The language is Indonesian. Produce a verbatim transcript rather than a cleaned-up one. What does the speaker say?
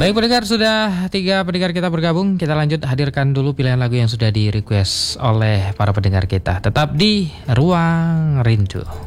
Baik pendengar, sudah tiga pendengar kita bergabung. Kita lanjut hadirkan dulu pilihan lagu yang sudah di request oleh para pendengar kita. Tetap di Ruang Rindu.